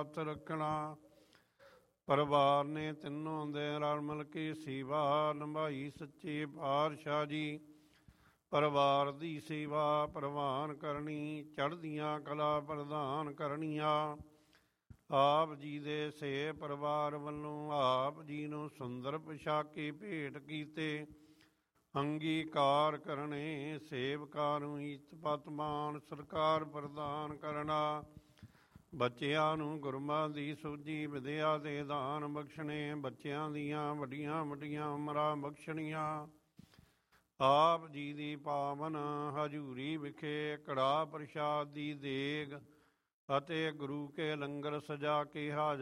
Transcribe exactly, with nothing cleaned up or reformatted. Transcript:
ਹੱਥ ਰੱਖਣਾ। ਪਰਿਵਾਰ ਨੇ ਤਿੰਨੋਂ ਦੇ ਰਲ ਮਿਲ ਕੇ ਸੇਵਾ ਨਿਭਾਈ ਸੱਚੇ ਪਾਤਸ਼ਾਹ ਜੀ। ਪਰਿਵਾਰ ਦੀ ਸੇਵਾ ਪ੍ਰਵਾਨ ਕਰਨੀ, ਚੜ੍ਹਦੀਆਂ ਕਲਾ ਪ੍ਰਦਾਨ ਕਰਨੀਆਂ। ਆਪ ਜੀ ਦੇ ਸੇ ਪਰਿਵਾਰ ਵੱਲੋਂ ਆਪ ਜੀ ਨੂੰ ਸੁੰਦਰ ਪੁਸ਼ਾਕੇ ਭੇਟ ਕੀਤੇ, ਅੰਗੀਕਾਰ ਕਰਨੇ। ਸੇਵਕਾਂ ਨੂੰ ਇੱਜ਼ਤ ਪਤ ਮਾਨ ਸਰਕਾਰ ਪ੍ਰਦਾਨ ਕਰਨਾ। ਬੱਚਿਆਂ ਨੂੰ ਗੁਰਮਤਿ ਦੀ ਸੂਝੀ ਵਿਦਿਆ ਦੇ ਦਾਨ ਬਖਸ਼ਣੇ। ਬੱਚਿਆਂ ਦੀਆਂ ਵੱਡੀਆਂ ਵੱਡੀਆਂ ਉਮਰਾਂ ਬਖਸ਼ਣੀਆਂ। ਆਪ ਜੀ ਦੀ ਪਾਵਨ ਹਜ਼ੂਰੀ ਵਿਖੇ ਕੜਾਹ ਪ੍ਰਸ਼ਾਦ ਦੀ ਦੇਗ ਅਤੇ ਗੁਰੂ ਕੇ ਲੰਗਰ ਸਜਾ ਕੇ ਹਾਜ਼ਰ